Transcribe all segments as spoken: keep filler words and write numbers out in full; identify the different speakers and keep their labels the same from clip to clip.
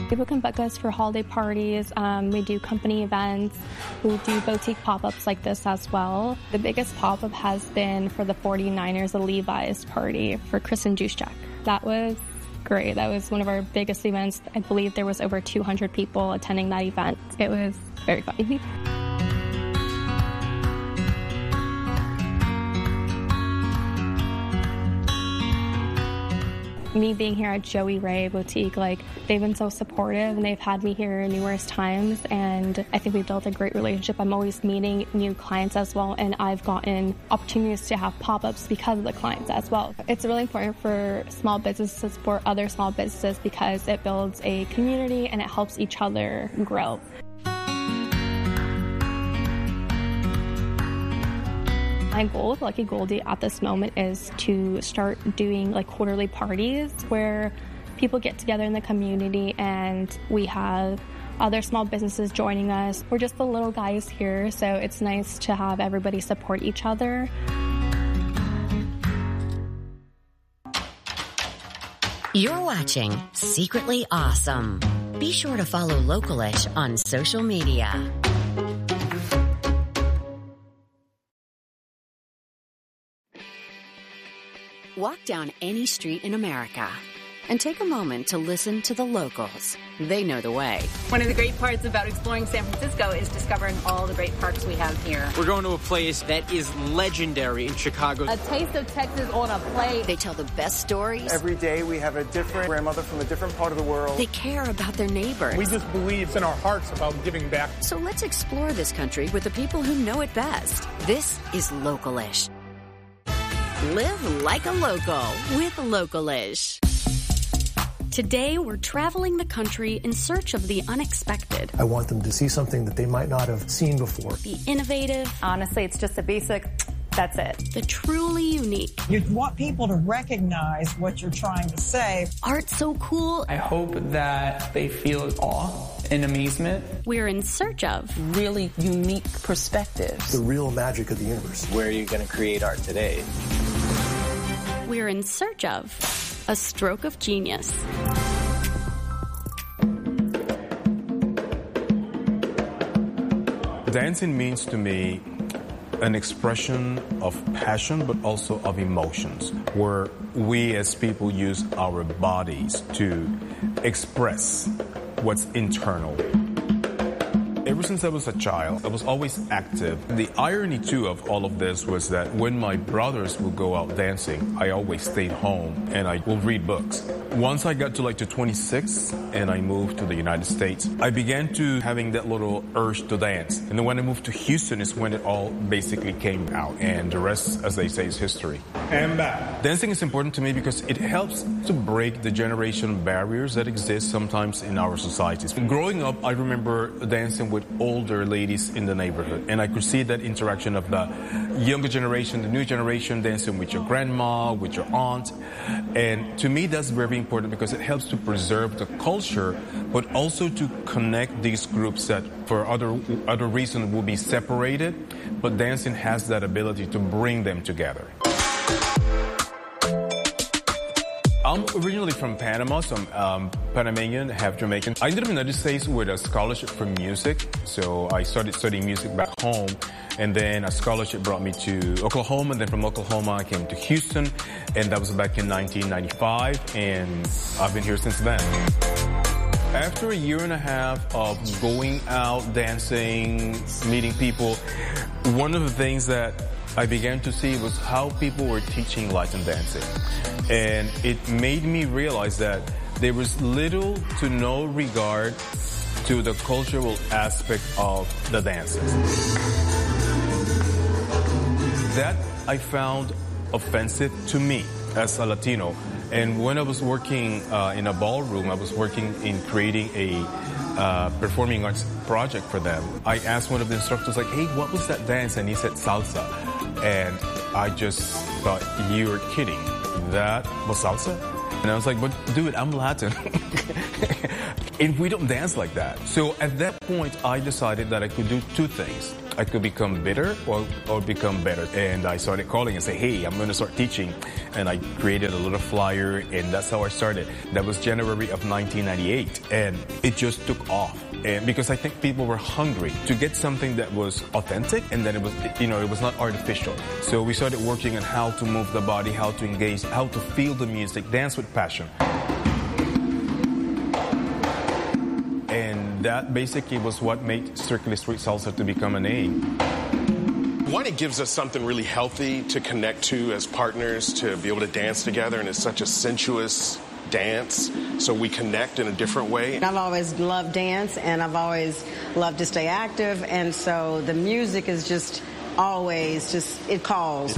Speaker 1: People can book us for holiday parties. Um, we do company events. We do boutique pop-ups like this as well. The biggest pop-up has been for the forty-niners, a Levi's party for Kristen Juszczyk. That was great. That was one of our biggest events. I believe there was over two hundred people attending that event. It was very fun. Me being here at Joey Ray Boutique, like, they've been so supportive and they've had me here numerous times, and I think we've built a great relationship. I'm always meeting new clients as well, and I've gotten opportunities to have pop-ups because of the clients as well. It's really important for small businesses to support other small businesses because it builds a community and it helps each other grow. My goal with Lucky Goldie at this moment is to start doing like quarterly parties where people get together in the community and we have other small businesses joining us. We're just the little guys here, so it's nice to have everybody support each other.
Speaker 2: You're watching Secretly Awesome. Be sure to follow Localish on social media. Walk down any street in America and take a moment to listen to the locals. They know the way.
Speaker 3: One of the great parts about exploring San Francisco is discovering all the great parks we have here.
Speaker 4: We're going to a place that is legendary in Chicago.
Speaker 3: A taste of Texas on a plate.
Speaker 2: They tell the best stories.
Speaker 5: Every day we have a different grandmother from a different part of the world.
Speaker 2: They care about their neighbors.
Speaker 6: We just believe it's in our hearts about giving back.
Speaker 2: So let's explore this country with the people who know it best. This is Localish. Live like a local with Localish. Today, we're traveling the country in search of the unexpected.
Speaker 7: I want them to see something that they might not have seen before.
Speaker 2: The innovative.
Speaker 3: Honestly, it's just a basic, that's it.
Speaker 2: The truly unique.
Speaker 8: You want people to recognize what you're trying to say.
Speaker 2: Art so cool.
Speaker 9: I hope that they feel awe and amazement.
Speaker 2: We're in search of
Speaker 10: really unique perspectives.
Speaker 7: The real magic of the universe.
Speaker 4: Where are you going to create art today?
Speaker 2: We're in search of a stroke of genius.
Speaker 11: Dancing means to me an expression of passion, but also of emotions, where we as people use our bodies to express what's internal. Ever since I was a child, I was always active. The irony, too, of all of this was that when my brothers would go out dancing, I always stayed home and I would read books. Once I got to like to twenty-six and I moved to the United States, I began to having that little urge to dance. And then when I moved to Houston is when it all basically came out. And the rest, as they say, is history.
Speaker 6: And back.
Speaker 11: Dancing is important to me because it helps to break the generation barriers that exist sometimes in our societies. Growing up, I remember dancing with older ladies in the neighborhood, and I could see that interaction of the younger generation, the new generation dancing with your grandma, with your aunt. And to me, that's very important because it helps to preserve the culture, but also to connect these groups that for other other reasons will be separated, but dancing has that ability to bring them together. I'm originally from Panama, so I'm um, Panamanian, half Jamaican. I ended up in the United States with a scholarship for music, so I started studying music back home, and then a scholarship brought me to Oklahoma, and then from Oklahoma I came to Houston, and that was back in nineteen ninety-five, and I've been here since then. After a year and a half of going out, dancing, meeting people, one of the things that I began to see was how people were teaching Latin dancing. And it made me realize that there was little to no regard to the cultural aspect of the dances. That I found offensive to me as a Latino. And when I was working uh, in a ballroom, I was working in creating a uh, performing arts project for them. I asked one of the instructors, like, hey, what was that dance? And he said salsa. And I just thought, you were kidding. That was salsa? And I was like, but dude, I'm Latin. And we don't dance like that. So at that point, I decided that I could do two things. I could become bitter or, or become better. And I started calling and say, hey, I'm going to start teaching. And I created a little flyer, and that's how I started. That was January of nineteen ninety-eight. And it just took off. And because I think people were hungry to get something that was authentic, and then it was, you know, it was not artificial. So we started working on how to move the body, how to engage, how to feel the music, dance with passion. And that basically was what made Strictly Street Salsa to become a name.
Speaker 12: One, it gives us something really healthy to connect to as partners, to be able to dance together, and it's such a sensuous dance, so we connect in a different way.
Speaker 13: I've always loved dance, and I've always loved to stay active, and so the music is just always just, it calls.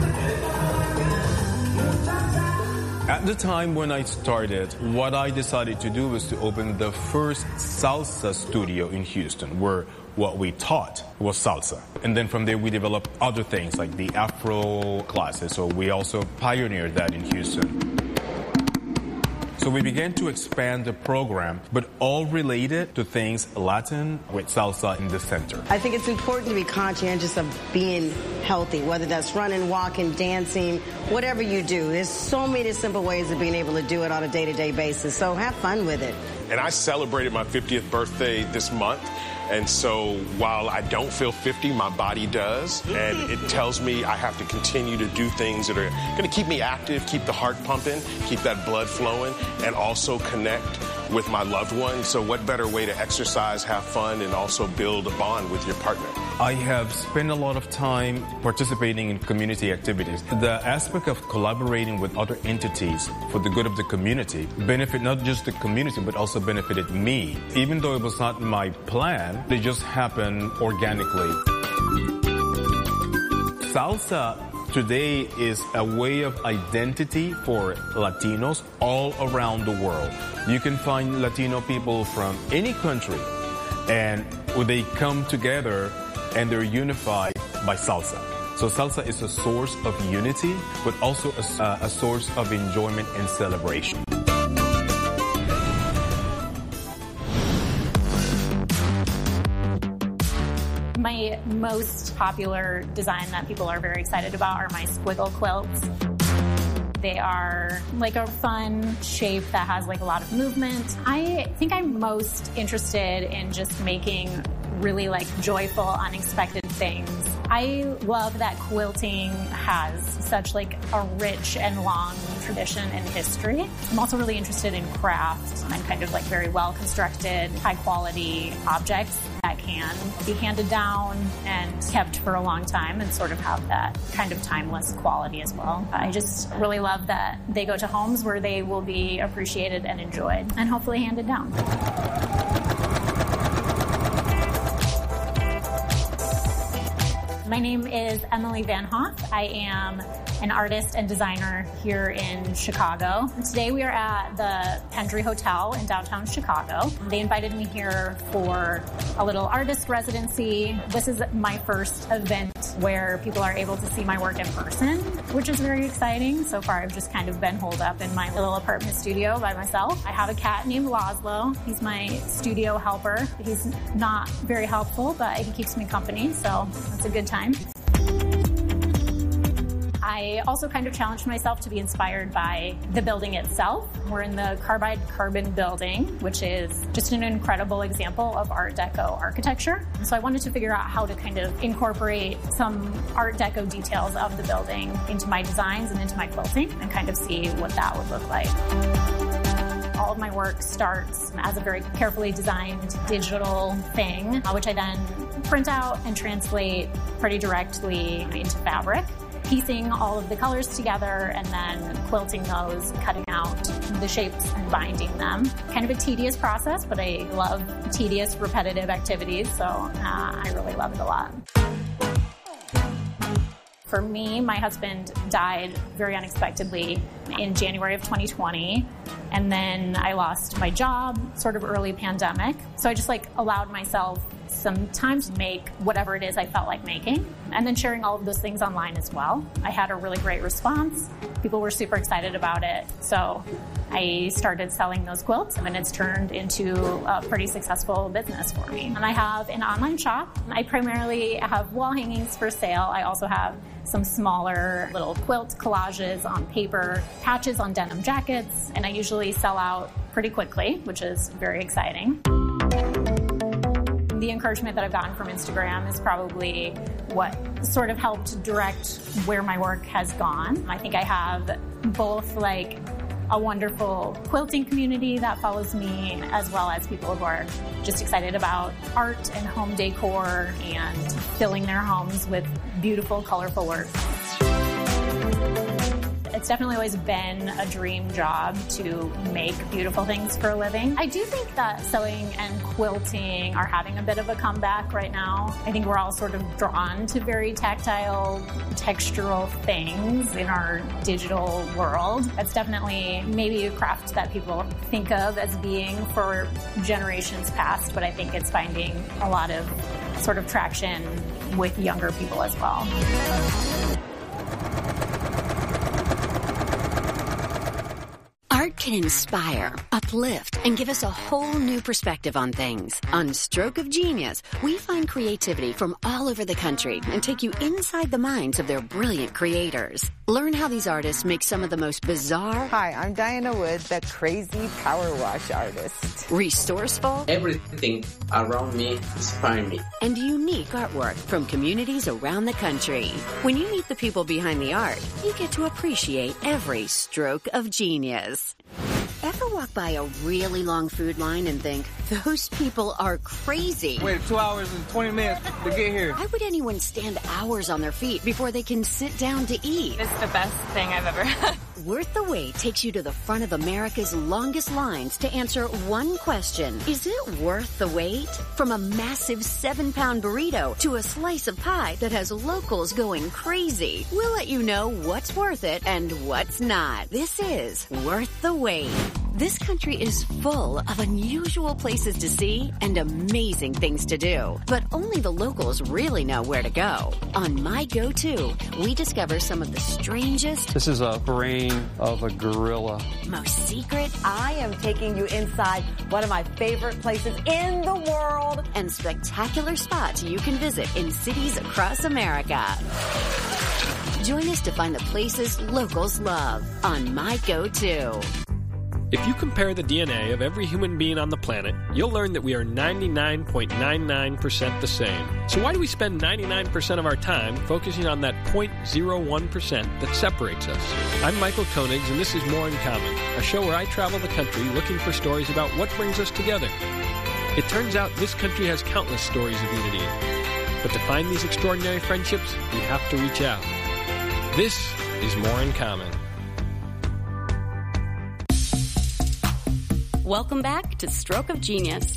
Speaker 11: At the time when I started, what I decided to do was to open the first salsa studio in Houston, where what we taught was salsa. And then from there we developed other things like the Afro classes, so we also pioneered that in Houston. So we began to expand the program, but all related to things Latin with salsa in the center.
Speaker 13: I think it's important to be conscientious of being healthy, whether that's running, walking, dancing, whatever you do. There's so many simple ways of being able to do it on a day-to-day basis, so have fun with it.
Speaker 12: And I celebrated my fiftieth birthday this month. And so while I don't feel fifty, my body does. And it tells me I have to continue to do things that are going to keep me active, keep the heart pumping, keep that blood flowing, and also connect with my loved ones. So what better way to exercise, have fun, and also build a bond with your partner?
Speaker 11: I have spent a lot of time participating in community activities. The aspect of collaborating with other entities for the good of the community benefit not just the community, but also benefited me. Even though it was not my plan, they just happened organically. Salsa today is a way of identity for Latinos all around the world. You can find Latino people from any country, and they come together and they're unified by salsa. So salsa is a source of unity, but also a, uh, a source of enjoyment and celebration.
Speaker 14: My most popular design that people are very excited about are my squiggle quilts. They are like a fun shape that has like a lot of movement. I think I'm most interested in just making really like joyful, unexpected things. I love that quilting has such like a rich and long tradition and history. I'm also really interested in craft and kind of like very well constructed, high quality objects that can be handed down and kept for a long time and sort of have that kind of timeless quality as well. I just really love that they go to homes where they will be appreciated and enjoyed and hopefully handed down. My name is Emily Van Hoff. I am an artist and designer here in Chicago. And today we are at the Pendry Hotel in downtown Chicago. They invited me here for a little artist residency. This is my first event where people are able to see my work in person, which is very exciting. So far I've just kind of been holed up in my little apartment studio by myself. I have a cat named Laszlo. He's my studio helper. He's not very helpful, but he keeps me company, so that's a good time. I also kind of challenged myself to be inspired by the building itself. We're in the Carbide Carbon building, which is just an incredible example of Art Deco architecture. So I wanted to figure out how to kind of incorporate some Art Deco details of the building into my designs and into my quilting and kind of see what that would look like. All of my work starts as a very carefully designed digital thing, which I then print out and translate pretty directly into fabric, piecing all of the colors together and then quilting those, cutting out the shapes and binding them. Kind of a tedious process, but I love tedious, repetitive activities, so uh, I really love it a lot. For me, my husband died very unexpectedly in January of twenty twenty. And then I lost my job sort of early pandemic. So I just like allowed myself some time to make whatever it is I felt like making, and then sharing all of those things online as well. I had a really great response. People were super excited about it. So I started selling those quilts, and it's turned into a pretty successful business for me. And I have an online shop. I primarily have wall hangings for sale. I also have some smaller little quilt collages on paper, patches on denim jackets, and I usually sell out pretty quickly, which is very exciting. The encouragement that I've gotten from Instagram is probably what sort of helped direct where my work has gone. I think I have both like a wonderful quilting community that follows me, as well as people who are just excited about art and home decor and filling their homes with beautiful, colorful work. It's definitely always been a dream job to make beautiful things for a living. I do think that sewing and quilting are having a bit of a comeback right now. I think we're all sort of drawn to very tactile, textural things in our digital world. It's definitely maybe a craft that people think of as being for generations past, but I think it's finding a lot of sort of traction with younger people as well.
Speaker 2: Art can inspire, uplift, and give us a whole new perspective on things. On Stroke of Genius, we find creativity from all over the country and take you inside the minds of their brilliant creators. Learn how these artists make some of the most bizarre...
Speaker 15: Hi, I'm Diana Wood, the crazy power wash artist.
Speaker 2: Resourceful...
Speaker 16: Everything around me inspires me.
Speaker 2: And unique artwork from communities around the country. When you meet the people behind the art, you get to appreciate every stroke of genius. Ever walk by a really long food line and think, those people are crazy?
Speaker 17: Wait two hours and twenty minutes to get here.
Speaker 2: Why would anyone stand hours on their feet before they can sit down to eat?
Speaker 18: It's the best thing I've ever had.
Speaker 2: Worth the Wait takes you to the front of America's longest lines to answer one question. Is it worth the wait? From a massive seven-pound burrito to a slice of pie that has locals going crazy, we'll let you know what's worth it and what's not. This is Worth the Wait. This country is full of unusual places to see and amazing things to do, but only the locals really know where to go. On My Go-To, we discover some of the strangest...
Speaker 19: This is a brain of a gorilla.
Speaker 2: Most secret...
Speaker 20: I am taking you inside one of my favorite places in the world.
Speaker 2: And spectacular spots you can visit in cities across America. Join us to find the places locals love on My Go-To.
Speaker 21: If you compare the D N A of every human being on the planet, you'll learn that we are ninety-nine point nine nine percent the same. So why do we spend ninety-nine percent of our time focusing on that zero point zero one percent that separates us? I'm Michael Koenigs, and this is More in Common, a show where I travel the country looking for stories about what brings us together. It turns out this country has countless stories of unity. But to find these extraordinary friendships, we have to reach out. This is More in Common.
Speaker 22: Welcome back to Stroke of Genius.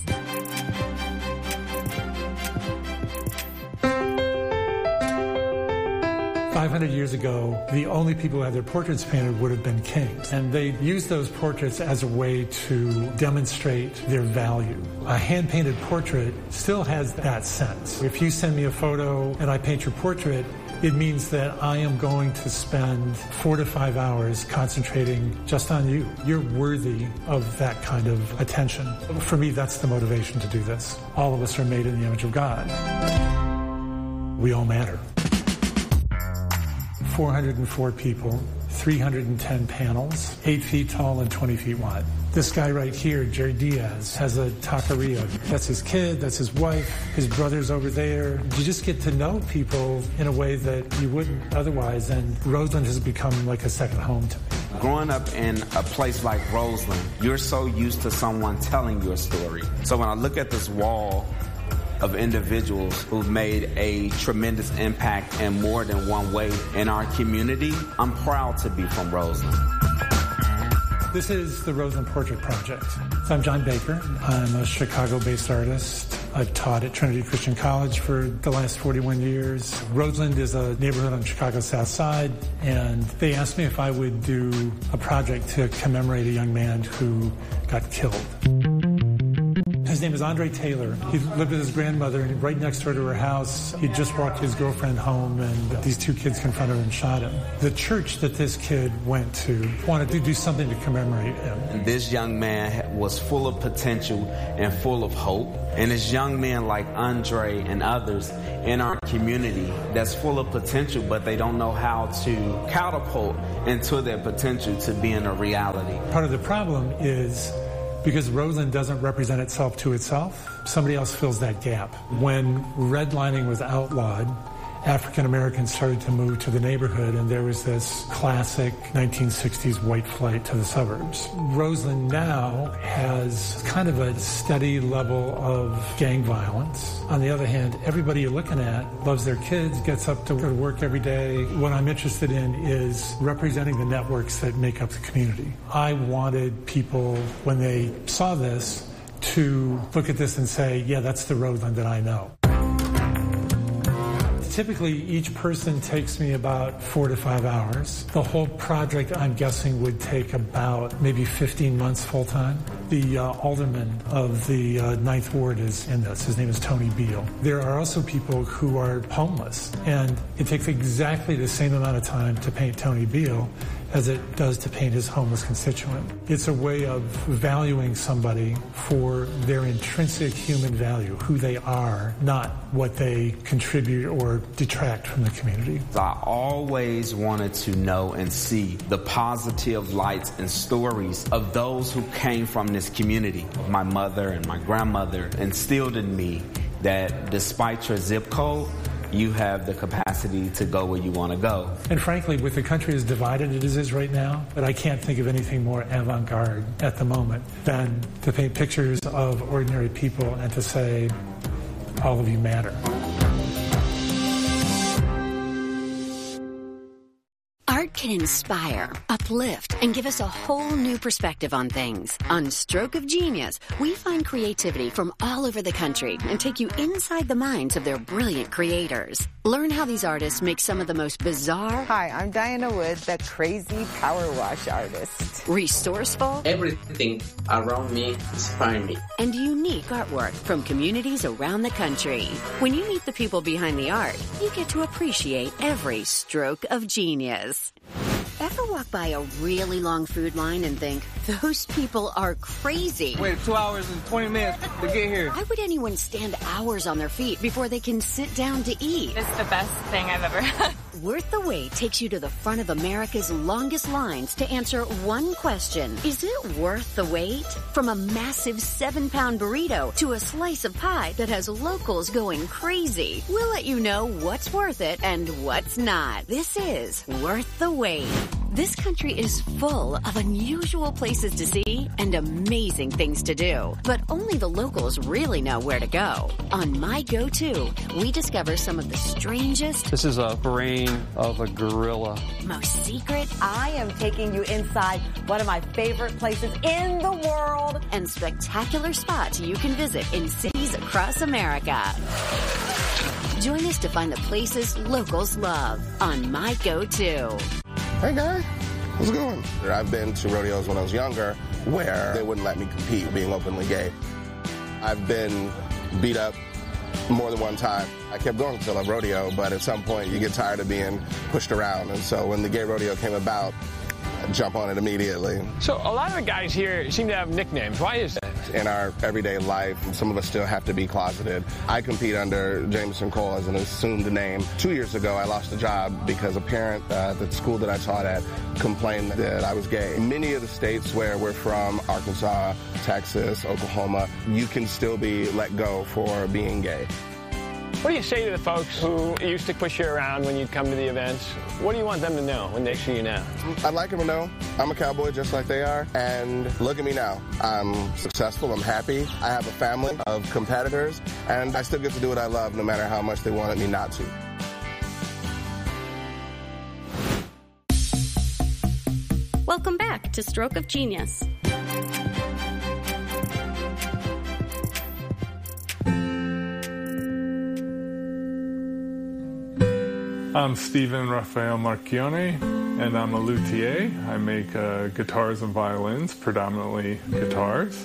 Speaker 23: five hundred years ago, the only people who had their portraits painted would have been kings. And they used those portraits as a way to demonstrate their value. A hand-painted portrait still has that sense. If you send me a photo and I paint your portrait, it means that I am going to spend four to five hours concentrating just on you. You're worthy of that kind of attention. For me, that's the motivation to do this. All of us are made in the image of God. We all matter. four hundred four people, three hundred ten panels, eight feet tall and twenty feet wide. This guy right here, Jerry Diaz, has a taqueria. That's his kid, that's his wife, his brother's over there. You just get to know people in a way that you wouldn't otherwise, and Roseland has become like a second home to me.
Speaker 24: Growing up in a place like Roseland, you're so used to someone telling your story. So when I look at this wall of individuals who've made a tremendous impact in more than one way in our community, I'm proud to be from Roseland.
Speaker 23: This is the Roseland Portrait Project. So I'm John Baker. I'm a Chicago-based artist. I've taught at Trinity Christian College for the last forty-one years. Roseland is a neighborhood on Chicago's South Side, and they asked me if I would do a project to commemorate a young man who got killed. His name is Andre Taylor. He lived with his grandmother, and right next door to her house, he just walked his girlfriend home, and these two kids confronted her and shot him. The church that this kid went to wanted to do something to commemorate him.
Speaker 24: This young man was full of potential and full of hope. And it's young men like Andre and others in our community that's full of potential, but they don't know how to catapult into their potential to being a reality.
Speaker 23: Part of the problem is because Roseland doesn't represent itself to itself, somebody else fills that gap. When redlining was outlawed, African Americans started to move to the neighborhood, and there was this classic nineteen sixties white flight to the suburbs. Roseland now has kind of a steady level of gang violence. On the other hand, everybody you're looking at loves their kids, gets up to go to work every day. What I'm interested in is representing the networks that make up the community. I wanted people, when they saw this, to look at this and say, yeah, that's the Roseland that I know. Typically, each person takes me about four to five hours. The whole project, I'm guessing, would take about maybe fifteen months full-time. The uh, alderman of the uh, Ninth Ward is in this. His name is Tony Beal. There are also people who are homeless, and it takes exactly the same amount of time to paint Tony Beal as it does to paint his homeless constituent. It's a way of valuing somebody for their intrinsic human value, who they are, not what they contribute or detract from the community.
Speaker 24: I always wanted to know and see the positive lights and stories of those who came from this community. My mother and my grandmother instilled in me that despite your zip code, you have the capacity to go where you want to go.
Speaker 23: And frankly, with the country as divided as it is right now, but I can't think of anything more avant-garde at the moment than to paint pictures of ordinary people and to say, all of you matter.
Speaker 2: Art can inspire, uplift, and give us a whole new perspective on things. On Stroke of Genius, we find creativity from all over the country and take you inside the minds of their brilliant creators. Learn how these artists make some of the most bizarre...
Speaker 15: Hi, I'm Diana Wood, the crazy power wash artist.
Speaker 2: Resourceful...
Speaker 16: Everything around me inspires me.
Speaker 2: And unique artwork from communities around the country. When you meet the people behind the art, you get to appreciate every stroke of genius. Ever walk by a really long food line and think, those people are crazy?
Speaker 17: Wait two hours and twenty minutes to get here.
Speaker 2: Why would anyone stand hours on their feet before they can sit down to eat?
Speaker 18: It's the best thing I've ever had.
Speaker 2: Worth the Wait takes you to the front of America's longest lines to answer one question. Is it worth the wait? From a massive seven-pound burrito to a slice of pie that has locals going crazy, we'll let you know what's worth it and what's not. This is Worth the Wait. This country is full of unusual places to see and amazing things to do, but only the locals really know where to go. On My Go-To, we discover some of the strangest...
Speaker 19: This is a brain of a gorilla.
Speaker 2: Most secret...
Speaker 20: I am taking you inside one of my favorite places in the world.
Speaker 2: And spectacular spots you can visit in cities across America. Join us to find the places locals love on My Go-To.
Speaker 1: Hey, guy. How's it going? I've been to rodeos when I was younger where they wouldn't let me compete being openly gay. I've been beat up more than one time. I kept going to a rodeo, but at some point you get tired of being pushed around. And so when the gay rodeo came about, I jump on it immediately.
Speaker 21: So a lot of the guys here seem to have nicknames. Why is that?
Speaker 1: In our everyday life, some of us still have to be closeted. I compete under Jameson Cole as an assumed name. Two years ago, I lost a job because a parent uh, at the school that I taught at complained that I was gay. In many of the states where we're from, Arkansas, Texas, Oklahoma, you can still be let go for being gay.
Speaker 21: What do you say to the folks who used to push you around when you'd come to the events? What do you want them to know when they see you now?
Speaker 1: I'd like them to know I'm a cowboy just like they are, and look at me now. I'm successful, I'm happy, I have a family of competitors, and I still get to do what I love no matter how much they wanted me not to.
Speaker 22: Welcome back to Stroke of Genius.
Speaker 3: I'm Stephen Raphael Marchione, and I'm a luthier. I make uh, guitars and violins, predominantly guitars.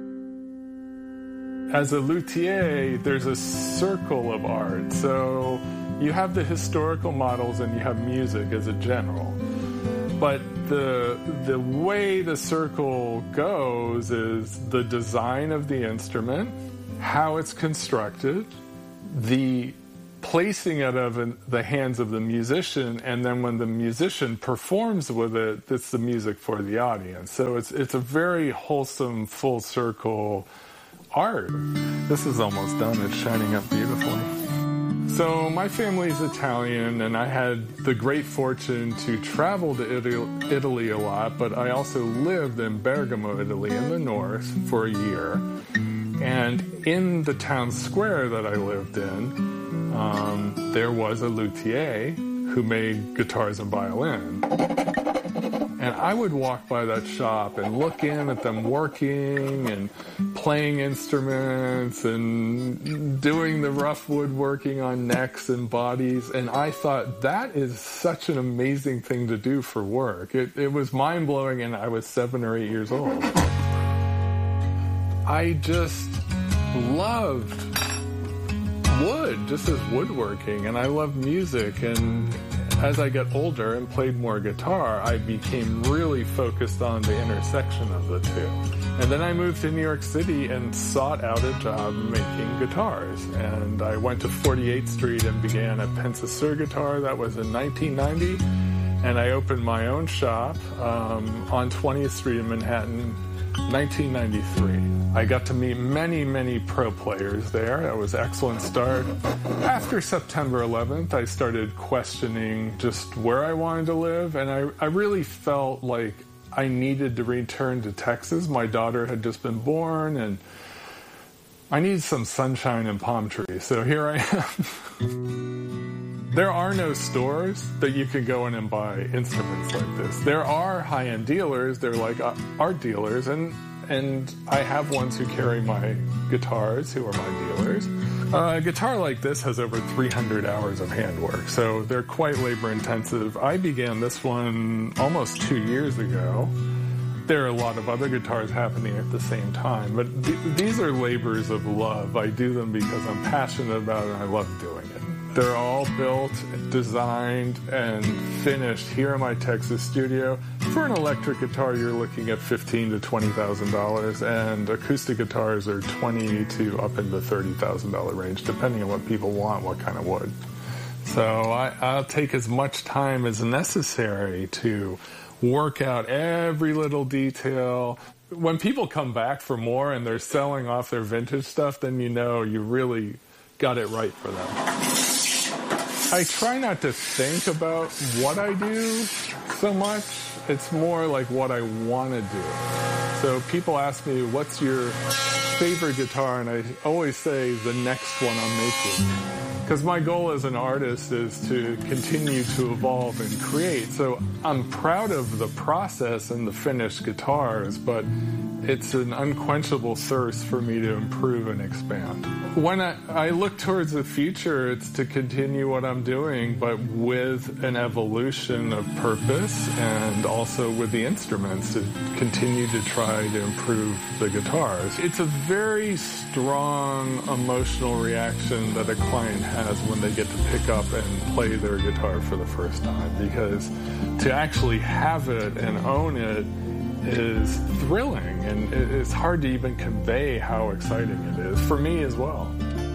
Speaker 3: As a luthier, there's a circle of art. So you have the historical models and you have music as a general. But the the way the circle goes is the design of the instrument, how it's constructed, the placing it of in the hands of the musician, and then when the musician performs with it, it's the music for the audience. So it's it's a very wholesome, full circle art. This is almost done. It's shining up beautifully. So my family's Italian, and I had the great fortune to travel to Italy, Italy a lot, but I also lived in Bergamo, Italy, in the north for a year. And in the town square that I lived in, um, there was a luthier who made guitars and violin. And I would walk by that shop and look in at them working and playing instruments and doing the rough woodworking on necks and bodies. And I thought, that is such an amazing thing to do for work. It, it was mind-blowing, and I was seven or eight years old. I just loved wood, just as woodworking, and I loved music. And as I got older and played more guitar, I became really focused on the intersection of the two. And then I moved to New York City and sought out a job making guitars. And I went to forty-eighth Street and began at Pensa Guitar. That was in nineteen ninety. And I opened my own shop um, on twentieth Street in Manhattan, nineteen ninety-three. I got to meet many, many pro players there. That was an excellent start. After September eleventh, I started questioning just where I wanted to live, and I, I really felt like I needed to return to Texas. My daughter had just been born, and I needed some sunshine and palm trees. So here I am. There are no stores that you can go in and buy instruments like this. There are high-end dealers. They're like art dealers, and and I have ones who carry my guitars, who are my dealers. Uh, a guitar like this has over three hundred hours of handwork, so they're quite labor-intensive. I began this one almost two years ago. There are a lot of other guitars happening at the same time, but th- these are labors of love. I do them because I'm passionate about it and I love doing it. They're all built, designed, and finished here in my Texas studio. For an electric guitar, you're looking at fifteen thousand to twenty thousand dollars, and acoustic guitars are twenty to up in the thirty thousand dollars range, depending on what people want, what kind of wood. So I, I'll take as much time as necessary to work out every little detail. When people come back for more and they're selling off their vintage stuff, then you know you really got it right for them. I try not to think about what I do so much. It's more like what I want to do. So people ask me, what's your favorite guitar? And I always say the next one I'm making. Because my goal as an artist is to continue to evolve and create. So I'm proud of the process and the finished guitars, but it's an unquenchable thirst for me to improve and expand. When I, I look towards the future, it's to continue what I'm doing, but with an evolution of purpose and also with the instruments to continue to try to improve the guitars. It's a very strong emotional reaction that a client has when they get to pick up and play their guitar for the first time, because to actually have it and own it is thrilling, and it's hard to even convey how exciting it is, for me as well.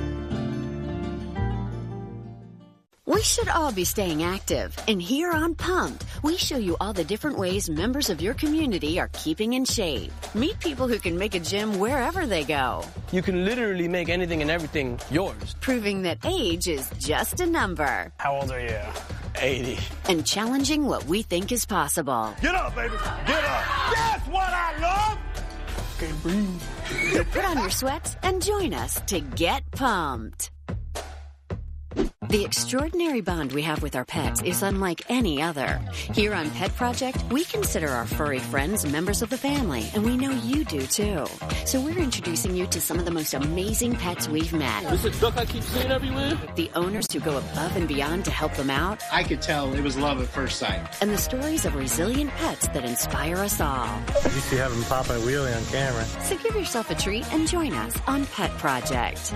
Speaker 2: We should all be staying active, and here on Pumped, we show you all the different ways members of your community are keeping in shape. Meet people who can make a gym wherever they go.
Speaker 17: You can literally make anything and everything yours.
Speaker 2: Proving that age is just a number.
Speaker 17: How old are you? eighty.
Speaker 2: And challenging what we think is possible.
Speaker 5: Get up, baby. Get up. That's what I love.
Speaker 17: Okay, breathe.
Speaker 2: Put on your sweats and join us to get pumped. The extraordinary bond we have with our pets is unlike any other. Here on Pet Project, we consider our furry friends members of the family, and we know you do too. So we're introducing you to some of the most amazing pets we've met.
Speaker 17: This is a duck I keep seeing everywhere.
Speaker 2: The owners who go above and beyond to help them out.
Speaker 7: I could tell it was love at first sight.
Speaker 2: And the stories of resilient pets that inspire us all.
Speaker 8: You used to have him pop a wheelie on camera.
Speaker 2: So give yourself a treat and join us on Pet Project.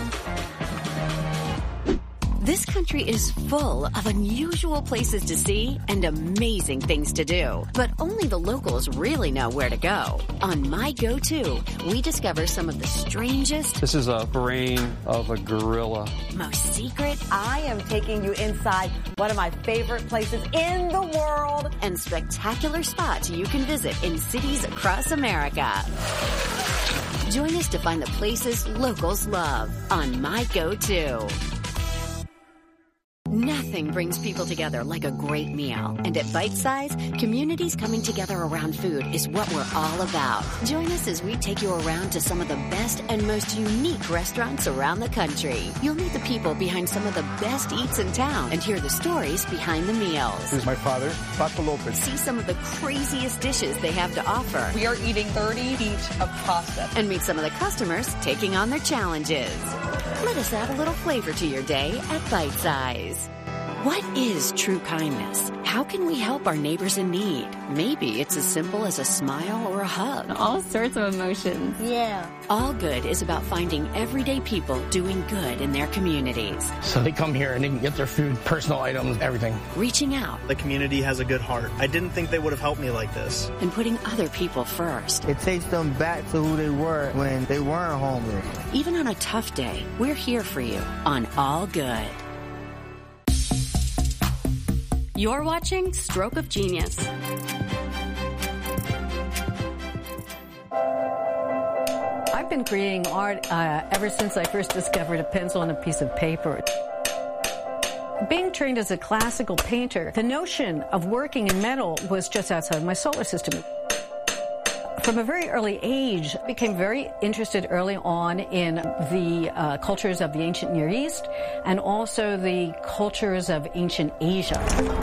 Speaker 2: This country is full of unusual places to see and amazing things to do. But only the locals really know where to go. On My Go-To, we discover some of the strangest...
Speaker 19: This is a brain of a gorilla.
Speaker 2: ...most secret...
Speaker 20: I am taking you inside one of my favorite places in the world.
Speaker 2: ...and spectacular spots you can visit in cities across America. Join us to find the places locals love on My Go-To. Nothing brings people together like a great meal. And at Bite Size, communities coming together around food is what we're all about. Join us as we take you around to some of the best and most unique restaurants around the country. You'll meet the people behind some of the best eats in town and hear the stories behind the meals.
Speaker 9: This is my father, Paco Lopez.
Speaker 2: See some of the craziest dishes they have to offer.
Speaker 10: We are eating thirty feet of pasta.
Speaker 2: And meet some of the customers taking on their challenges. Let us add a little flavor to your day at Bite Size. What is true kindness? How can we help our neighbors in need? Maybe it's as simple as a smile or a hug.
Speaker 18: All sorts of emotions.
Speaker 20: Yeah.
Speaker 2: All Good is about finding everyday people doing good in their communities.
Speaker 7: So they come here and they can get their food, personal items, everything.
Speaker 2: Reaching out.
Speaker 25: The community has a good heart. I didn't think they would have helped me like this.
Speaker 2: And putting other people first.
Speaker 26: It takes them back to who they were when they weren't homeless.
Speaker 2: Even on a tough day, we're here for you on All Good.
Speaker 22: You're watching Stroke of Genius.
Speaker 27: I've been creating art uh, ever since I first discovered a pencil and a piece of paper. Being trained as a classical painter, the notion of working in metal was just outside my solar system. From a very early age, I became very interested early on in the uh, cultures of the ancient Near East and also the cultures of ancient Asia.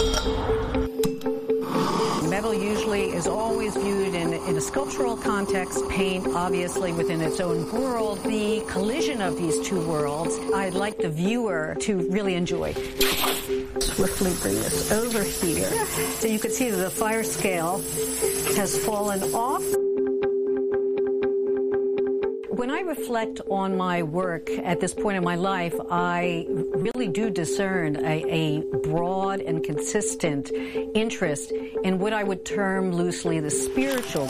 Speaker 27: Metal usually is always viewed in, in a sculptural context, paint obviously within its own world. The collision of these two worlds, I'd like the viewer to really enjoy. Swiftly bring this over here. So you can see that the fire scale has fallen off. When I reflect on my work at this point in my life, I really do discern a, a broad and consistent interest in what I would term loosely the spiritual.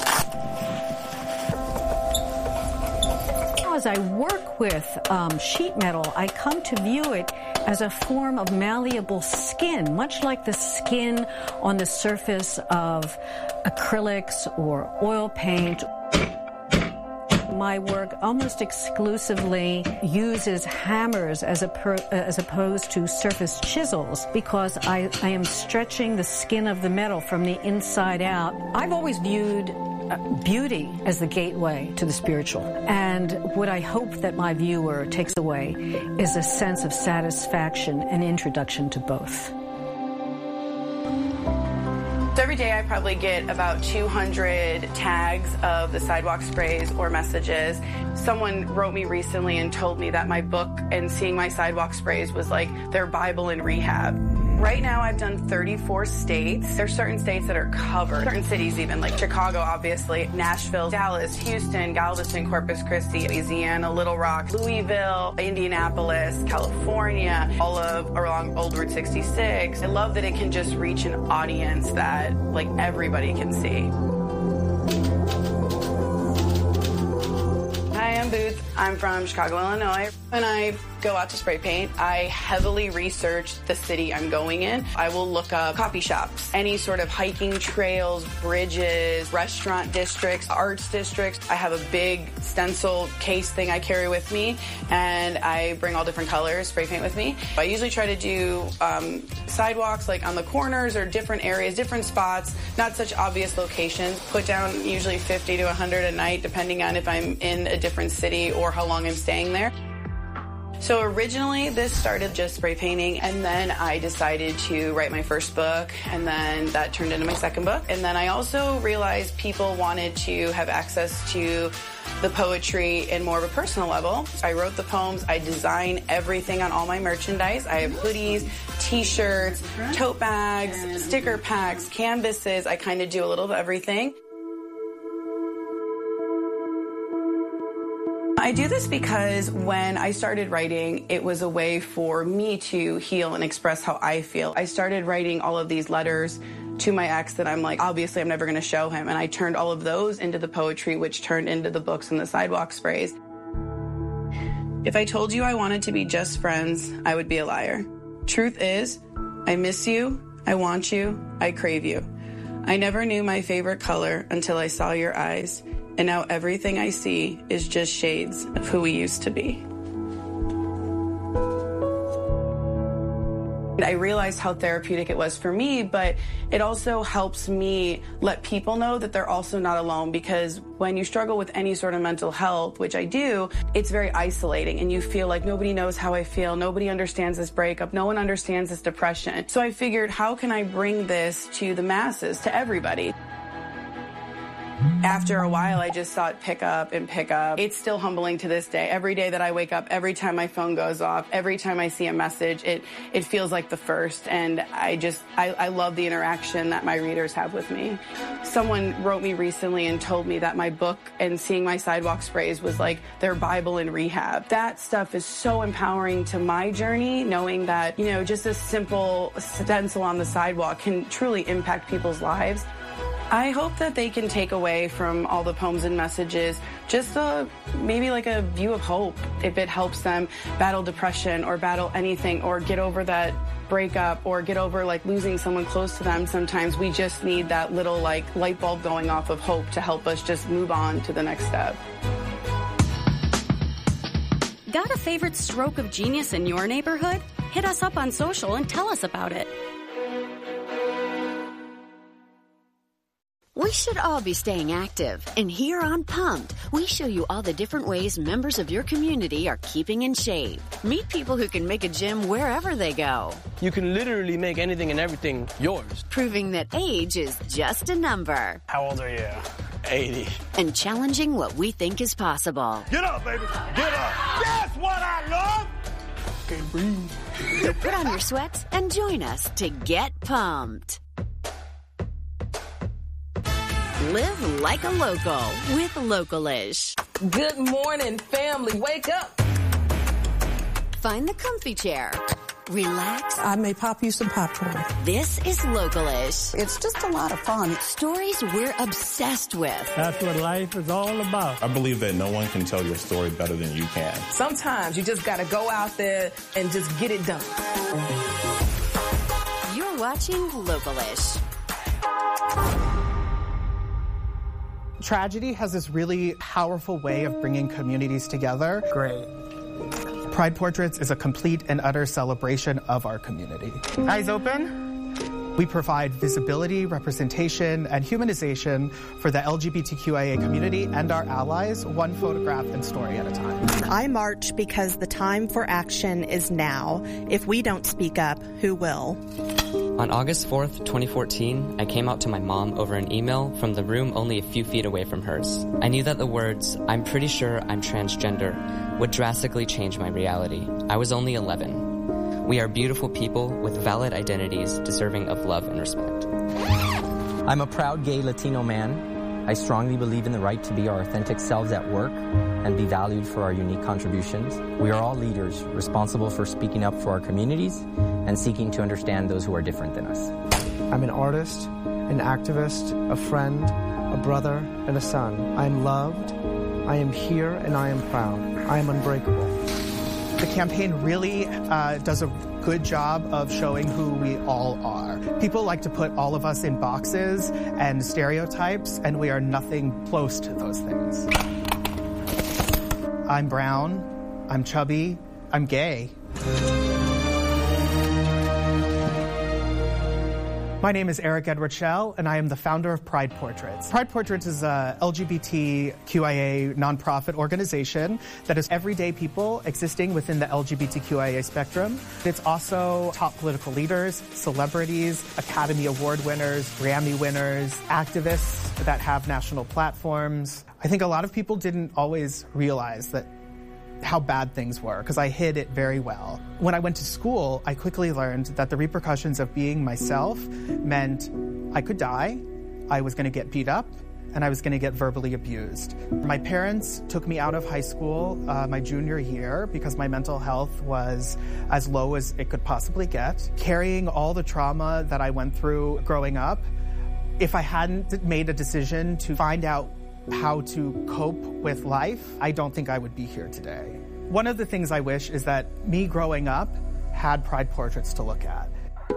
Speaker 27: As I work with um, sheet metal, I come to view it as a form of malleable skin, much like the skin on the surface of acrylics or oil paint. My work almost exclusively uses hammers as, a per, as opposed to surface chisels because I, I am stretching the skin of the metal from the inside out. I've always viewed uh, beauty as the gateway to the spiritual. And what I hope that my viewer takes away is a sense of satisfaction and introduction to both.
Speaker 28: So every day I probably get about two hundred tags of the sidewalk sprays or messages. Someone wrote me recently and told me that my book and seeing my sidewalk sprays was like their Bible in rehab. Right now I've done thirty-four states. There's certain states that are covered. Certain cities even, like Chicago, obviously, Nashville, Dallas, Houston, Galveston, Corpus Christi, Louisiana, Little Rock, Louisville, Indianapolis, California, all of along Old Route sixty-six. I love that it can just reach an audience that like everybody can see. Hi, I'm Boots. I'm from Chicago, Illinois. When I go out to spray paint, I heavily research the city I'm going in. I will look up coffee shops, any sort of hiking trails, bridges, restaurant districts, arts districts. I have a big stencil case thing I carry with me, and I bring all different colors, spray paint with me. I usually try to do um, sidewalks like on the corners or different areas, different spots, not such obvious locations. Put down usually fifty to one hundred a night, depending on if I'm in a different city or how long I'm staying there. So originally this started just spray painting, and then I decided to write my first book, and then that turned into my second book. And then I also realized people wanted to have access to the poetry in more of a personal level. I wrote the poems, I design everything on all my merchandise. I have hoodies, t-shirts, tote bags, sticker packs, canvases. I kind of do a little of everything. I do this because when I started writing, it was a way for me to heal and express how I feel. I started writing all of these letters to my ex that I'm like, obviously I'm never going to show him. And I turned all of those into the poetry, which turned into the books and the sidewalk sprays. If I told you I wanted to be just friends, I would be a liar. Truth is, I miss you, I want you, I crave you. I never knew my favorite color until I saw your eyes. And now everything I see is just shades of who we used to be. I realized how therapeutic it was for me, but it also helps me let people know that they're also not alone, because when you struggle with any sort of mental health, which I do, it's very isolating and you feel like nobody knows how I feel, nobody understands this breakup, no one understands this depression. So I figured, how can I bring this to the masses, to everybody? After a while, I just saw it pick up and pick up. It's still humbling to this day. Every day that I wake up, every time my phone goes off, every time I see a message, it, it feels like the first. And I just, I, I love the interaction that my readers have with me. Someone wrote me recently and told me that my book and seeing my sidewalk sprays was like their Bible in rehab. That stuff is so empowering to my journey, knowing that, you know, just a simple stencil on the sidewalk can truly impact people's lives. I hope that they can take away from all the poems and messages just a, maybe like a view of hope, if it helps them battle depression or battle anything or get over that breakup or get over like losing someone close to them. Sometimes we just need that little like light bulb going off of hope to help us just move on to the next step.
Speaker 2: Got a favorite stroke of genius in your neighborhood? Hit us up on social and tell us about it. We should all be staying active, and here on Pumped, we show you all the different ways members of your community are keeping in shape. Meet people who can make a gym wherever they go.
Speaker 19: You can literally make anything and everything yours.
Speaker 2: Proving that age is just a number.
Speaker 25: How old are you?
Speaker 19: eighty.
Speaker 2: And challenging what we think is possible.
Speaker 5: Get up, baby. Get up. That's what I love.
Speaker 19: Okay, breathe.
Speaker 2: So put on your sweats and join us to get pumped. Live like a local with Localish.
Speaker 4: Good morning, family. Wake up.
Speaker 2: Find the comfy chair. Relax.
Speaker 6: I may pop you some popcorn.
Speaker 2: This is Localish.
Speaker 6: It's just a lot of fun.
Speaker 2: Stories we're obsessed with.
Speaker 11: That's what life is all about.
Speaker 12: I believe that no one can tell your story better than you can.
Speaker 4: Sometimes you just got to go out there and just get it done.
Speaker 2: You're watching Localish.
Speaker 13: Tragedy has this really powerful way of bringing communities together. Great. Pride Portraits is a complete and utter celebration of our community. Eyes open. We provide visibility, representation, and humanization for the L G B T Q I A community and our allies, one photograph and story at a time.
Speaker 14: I march because the time for action is now. If we don't speak up, who will?
Speaker 23: On August fourth, twenty fourteen, I came out to my mom over an email from the room only a few feet away from hers. I knew that the words, "I'm pretty sure I'm transgender," would drastically change my reality. I was only eleven. We are beautiful people with valid identities deserving of love and respect.
Speaker 24: I'm a proud gay Latino man. I strongly believe in the right to be our authentic selves at work and be valued for our unique contributions. We are all leaders responsible for speaking up for our communities and seeking to understand those who are different than us.
Speaker 26: I'm an artist, an activist, a friend, a brother, and a son. I am loved, I am here, and I am proud. I am unbreakable.
Speaker 13: The campaign really uh, does a good job of showing who we all are. People like to put all of us in boxes and stereotypes, and we are nothing close to those things. I'm brown, I'm chubby, I'm gay. My name is Eric Edward Schell, and I am the founder of Pride Portraits. Pride Portraits is a L G B T Q I A nonprofit organization that is everyday people existing within the L G B T Q I A spectrum. It's also top political leaders, celebrities, Academy Award winners, Grammy winners, activists that have national platforms. I think a lot of people didn't always realize that how bad things were, because I hid it very well. When I went to school, I quickly learned that the repercussions of being myself meant I could die, I was going to get beat up, and I was going to get verbally abused. My parents took me out of high school uh, my junior year because my mental health was as low as it could possibly get. Carrying all the trauma that I went through growing up, if I hadn't made a decision to find out how to cope with life, I don't think I would be here today. One of the things I wish is that me growing up had Pride Portraits to look at.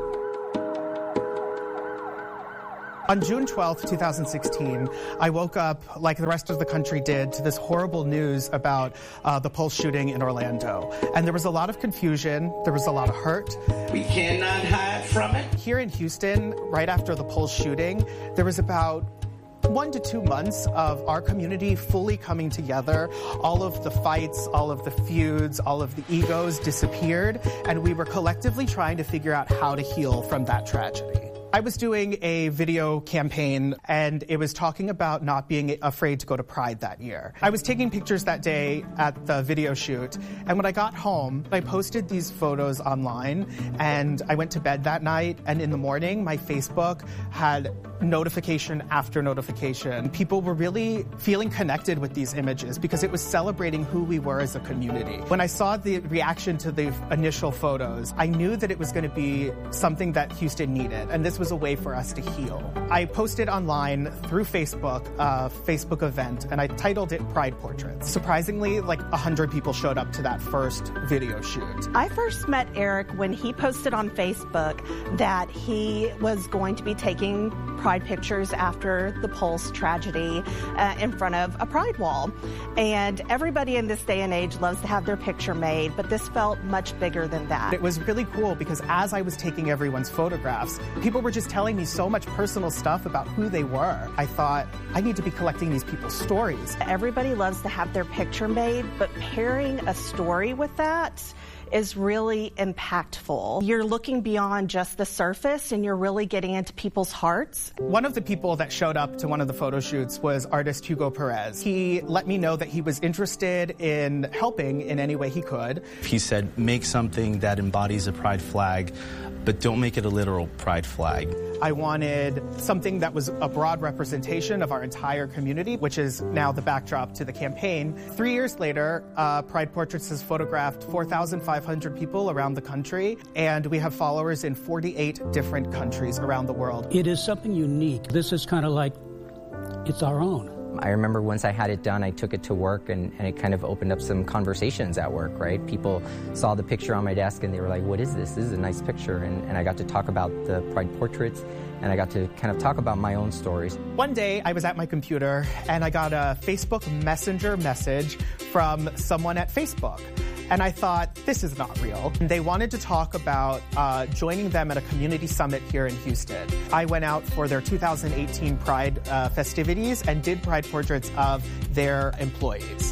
Speaker 13: On June twelfth, two thousand sixteen, I woke up, like the rest of the country did, to this horrible news about uh, the Pulse shooting in Orlando. And there was a lot of confusion. There was a lot of hurt.
Speaker 5: We cannot hide from it.
Speaker 13: Here in Houston, right after the Pulse shooting, there was about one to two months of our community fully coming together. All of the fights, all of the feuds, all of the egos disappeared, and we were collectively trying to figure out how to heal from that tragedy. I was doing a video campaign, and it was talking about not being afraid to go to Pride that year. I was taking pictures that day at the video shoot, and when I got home, I posted these photos online, and I went to bed that night, and in the morning, my Facebook had notification after notification. People were really feeling connected with these images because it was celebrating who we were as a community. When I saw the reaction to the initial photos, I knew that it was going to be something that Houston needed, and this was a way for us to heal. I posted online through Facebook a Facebook event, and I titled it Pride Portraits. Surprisingly, like one hundred people showed up to that first video shoot.
Speaker 14: I first met Eric when he posted on Facebook that he was going to be taking Pride pictures after the Pulse tragedy uh, in front of a Pride wall. And everybody in this day and age loves to have their picture made, but this felt much bigger than that.
Speaker 13: It was really cool because as I was taking everyone's photographs, people were just telling me so much personal stuff about who they were. I thought, I need to be collecting these people's stories.
Speaker 14: Everybody loves to have their picture made, but pairing a story with that is really impactful. You're looking beyond just the surface and you're really getting into people's hearts.
Speaker 13: One of the people that showed up to one of the photo shoots was artist Hugo Perez. He let me know that he was interested in helping in any way he could.
Speaker 1: He said, make something that embodies a pride flag, but don't make it a literal pride flag.
Speaker 13: I wanted something that was a broad representation of our entire community, which is now the backdrop to the campaign. Three years later, uh, Pride Portraits has photographed four thousand five hundred people around the country, and we have followers in forty-eight different countries around the world.
Speaker 11: It is something unique. This is kind of like, it's our own.
Speaker 24: I remember once I had it done, I took it to work, and, and it kind of opened up some conversations at work, right? People saw the picture on my desk, and they were like, what is this? This is a nice picture. And, and I got to talk about the Pride Portraits, and I got to kind of talk about my own stories.
Speaker 13: One day, I was at my computer, and I got a Facebook Messenger message from someone at Facebook. And I thought, this is not real. They wanted to talk about uh, joining them at a community summit here in Houston. I went out for their two thousand eighteen Pride uh, festivities and did Pride Portraits of their employees.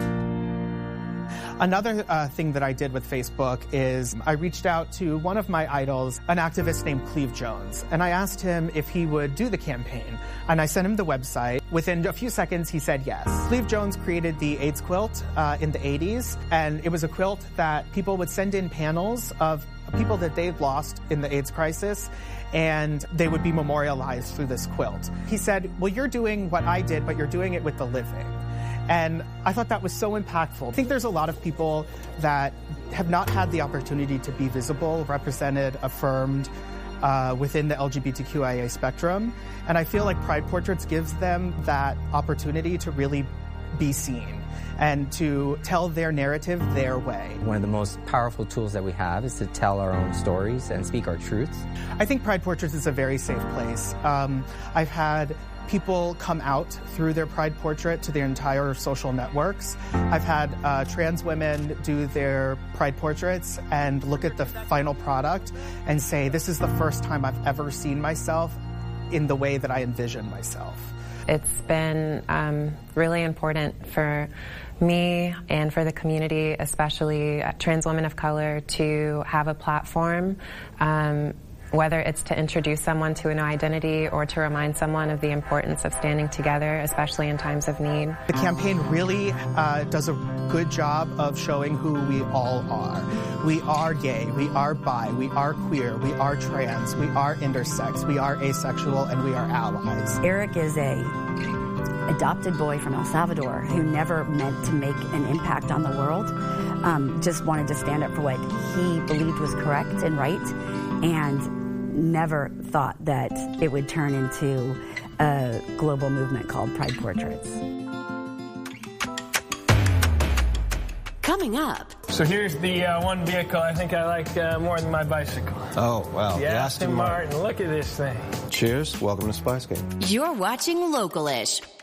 Speaker 13: Another uh, thing that I did with Facebook is I reached out to one of my idols, an activist named Cleve Jones, and I asked him if he would do the campaign. And I sent him the website. Within a few seconds, he said yes. Cleve Jones created the AIDS quilt uh, in the eighties, and it was a quilt that people would send in panels of people that they'd lost in the AIDS crisis, and they would be memorialized through this quilt. He said, well, you're doing what I did, but you're doing it with the living. And I thought that was so impactful. I think there's a lot of people that have not had the opportunity to be visible, represented, affirmed uh, within the L G B T Q I A spectrum. And I feel like Pride Portraits gives them that opportunity to really be seen. and to tell their narrative their way.
Speaker 24: One of the most powerful tools that we have is to tell our own stories and speak our truths.
Speaker 13: I think Pride Portraits is a very safe place. Um, I've had people come out through their Pride portrait to their entire social networks. I've had uh, trans women do their Pride portraits and look at the final product and say, this is the first time I've ever seen myself in the way that I envision myself.
Speaker 3: It's been um, really important for me and for the community, especially uh, trans women of color, to have a platform, um, whether it's to introduce someone to a new identity or to remind someone of the importance of standing together, especially in times of need.
Speaker 13: The campaign really uh, does a good job of showing who we all are. We are gay, we are bi, we are queer, we are trans, we are intersex, we are asexual, and we are allies.
Speaker 8: Eric is a adopted boy from El Salvador who never meant to make an impact on the world, um, just wanted to stand up for what he believed was correct and right, and never thought that it would turn into a global movement called Pride Portraits.
Speaker 2: Coming up.
Speaker 19: So here's the uh, one vehicle I think I like uh, more than my bicycle.
Speaker 9: Oh, wow.
Speaker 19: The Aston Martin. Look at this thing.
Speaker 9: Cheers. Welcome to Spicegate.
Speaker 2: You're watching Local-ish